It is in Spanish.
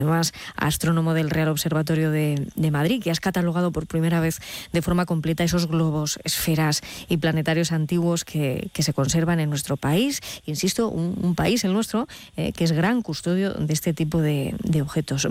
además astrónomo del Real Observatorio de Madrid, que has catalogado por primera vez de forma completa esos globos, esferas y planetarios antiguos que se conservan en nuestro país. Insisto, un país, el nuestro, que es gran custodio de este tipo de objetos.